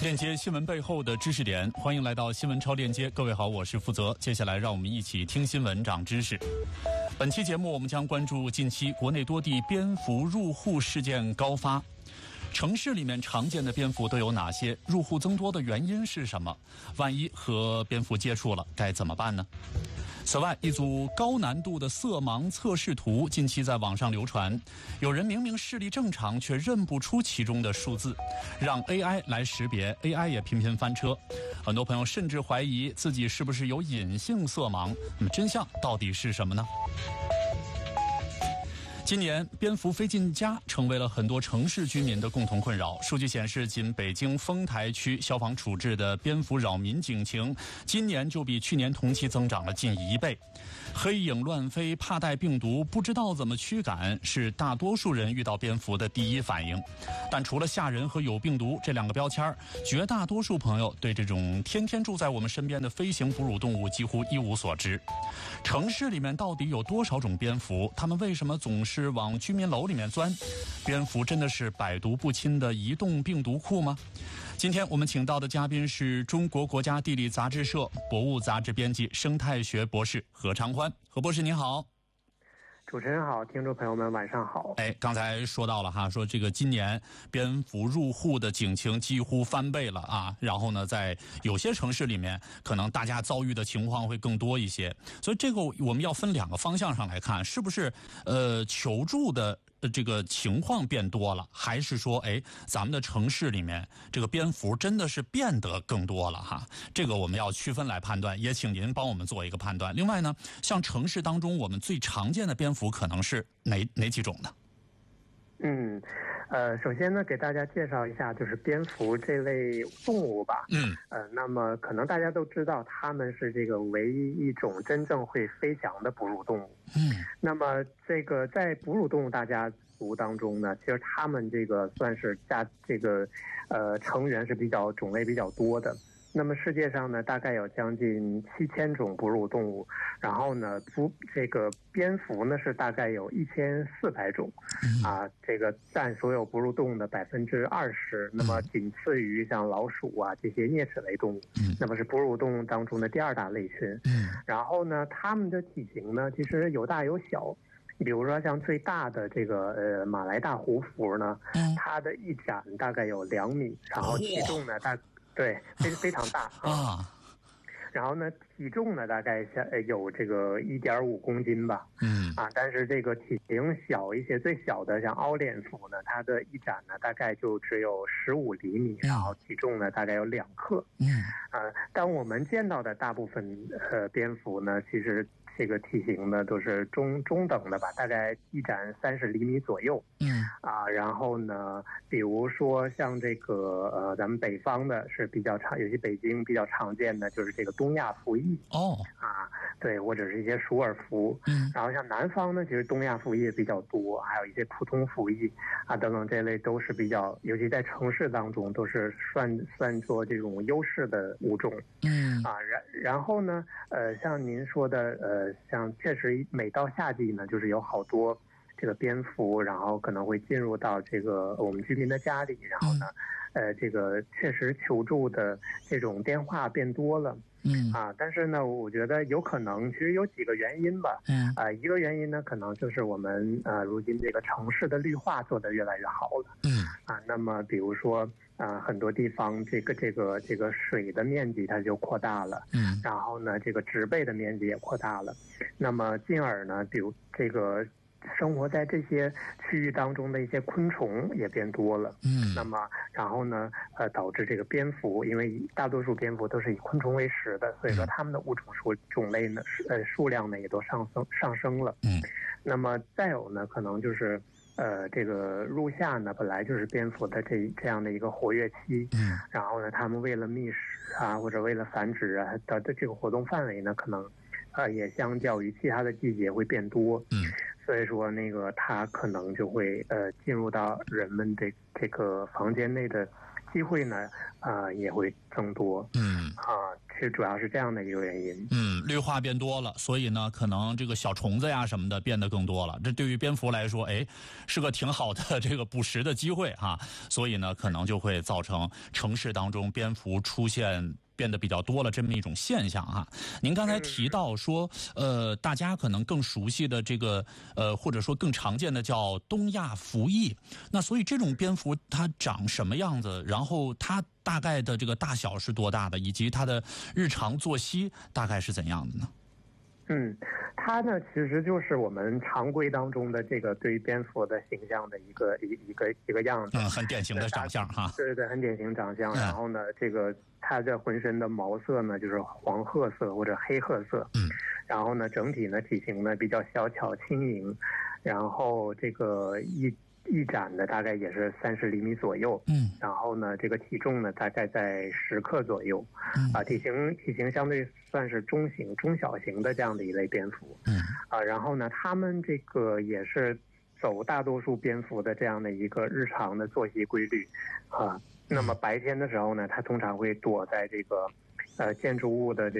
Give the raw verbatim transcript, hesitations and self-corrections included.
链接新闻背后的知识点，欢迎来到新闻超链接。各位好，我是负责。接下来让我们一起听新闻长知识。本期节目我们将关注近期国内多地蝙蝠入户事件高发。城市里面常见的蝙蝠都有哪些？入户增多的原因是什么？万一和蝙蝠接触了，该怎么办呢？此外，一组高难度的色盲测试图近期在网上流传，有人明明视力正常，却认不出其中的数字，让 A I 来识别 ，A I 也频频翻车。很多朋友甚至怀疑自己是不是有隐性色盲，那么真相到底是什么呢？今年蝙蝠飞进家成为了很多城市居民的共同困扰。数据显示，仅北京丰台区消防处置的蝙蝠扰民警情，今年就比去年同期增长了近一倍。黑影乱飞、怕带病毒、不知道怎么驱赶，是大多数人遇到蝙蝠的第一反应。但除了吓人和有病毒这两个标签，绝大多数朋友对这种天天住在我们身边的飞行哺乳动物几乎一无所知。城市里面到底有多少种蝙蝠？它们为什么总是是往居民楼里面钻？蝙蝠真的是百毒不侵的移动病毒库吗？今天我们请到的嘉宾是中国国家地理杂志社博物杂志编辑、生态学博士何长欢。何博士您好。 主持人好，听众朋友们晚上好。 哎，刚才说到了哈，说这个今年蝙蝠入户的警情几乎翻倍了啊，然后呢，在有些城市里面，可能大家遭遇的情况会更多一些，所以这个我们要分两个方向上来看，是不是呃求助的这个情况变多了，还是说哎咱们的城市里面这个蝙蝠真的是变得更多了哈？这个我们要区分来判断，也请您帮我们做一个判断。另外呢，像城市当中我们最常见的蝙蝠可能是哪哪几种呢？ 嗯，呃，首先呢，给大家介绍一下就是蝙蝠这类动物吧。 嗯， 呃，那么可能大家都知道，它们是这个唯一一种真正会飞翔的哺乳动物。 嗯， 那么这个在哺乳动物大家族当中呢，其实它们这个算是家这个呃成员是比较种类比较多的。那么世界上呢，大概有将近七千种哺乳动物，然后呢，不，这个蝙蝠呢是大概有一千四百种，啊，这个占所有哺乳动物的百分之二十。那么仅次于像老鼠啊这些啮齿类动物，那么是哺乳动物当中的第二大类群。然后呢，它们的体型呢其实有大有小。比如说像最大的这个呃马来大胡蝠呢，它的一展大概有两米，然后体重呢大对非非常大啊。然后呢，体重呢大概像有这个一点五公斤吧，嗯啊，但是这个体型小一些，最小的像凹脸蝠呢，它的一展呢大概就只有十五厘米，然后体重呢大概有两克，嗯啊，但我们见到的大部分呃蝙蝠呢，其实这个体型呢都是中中等的吧，大概一展三十厘米左右，嗯啊，然后呢，比如说像这个呃咱们北方的是比较常，尤其北京比较常见的就是这个东亚蝠翼哦啊，对，或者是一些鼠耳蝠，嗯，然后像南方呢，其实东亚蝠翼比较多，还有一些普通蝠翼啊等等这类都是比较，尤其在城市当中都是算算作这种优势的物种，嗯啊，然然后呢，呃，像您说的，呃，像确实每到夏季呢，就是有好多这个蝙蝠，然后可能会进入到这个我们居民的家里，然后呢，呃，这个确实求助的这种电话变多了。嗯啊，但是呢，我觉得有可能，其实有几个原因吧。嗯啊，一个原因呢，可能就是我们呃，如今这个城市的绿化做得越来越好了。嗯啊，那么比如说啊，很多地方这个这个这个水的面积它就扩大了。嗯，然后呢，这个植被的面积也扩大了。那么进而呢，比如这个生活在这些区域当中的一些昆虫也变多了，嗯，那么然后呢，呃，导致这个蝙蝠，因为大多数蝙蝠都是以昆虫为食的，所以说它们的物种数种类呢，呃，数量呢也都上升上升了，嗯，那么再有呢，可能就是呃，这个入夏呢，本来就是蝙蝠的这这样的一个活跃期，嗯，然后呢，它们为了觅食啊，或者为了繁殖啊，的的这个活动范围呢，可能呃也相较于其他的季节会变多，嗯。所以说，那个它可能就会呃进入到人们的这个房间内的机会呢，啊、呃、也会增多。嗯啊， 其实主要是这样的一个原因。 嗯，绿化变多了，所以呢，可能这个小虫子呀什么的变得更多了。这对于蝙蝠来说，哎，是个挺好的这个捕食的机会哈。所以呢，可能就会造成城市当中蝙蝠出现变得比较多了这么一种现象哈。您刚才提到说，呃，大家可能更熟悉的这个呃，或者说更常见的叫东亚蝠翼。那所以这种蝙蝠它长什么样子？然后它大概的这个大小是多大的，以及它的日常作息大概是怎样的呢？ 嗯，它呢其实就是我们常规当中的这个对于蝙蝠的形象的一个一一个一个样子。 嗯，很典型的长相哈。 对对对，很典型长相。然后呢，这个它的浑身的毛色呢就是黄褐色或者黑褐色。 嗯。 然后呢，整体呢体型呢比较小巧轻盈，然后这个一。翼展的大概也是三十厘米左右， 嗯， 然后呢，这个体重呢大概在十克左右， 嗯， 啊，体型体型相对算是中型、中小型的这样的一类蝙蝠， 嗯， 啊，然后呢，它们这个也是走大多数蝙蝠的这样的一个日常的作息规律，啊，那么白天的时候呢，它通常会躲在这个呃建筑物的这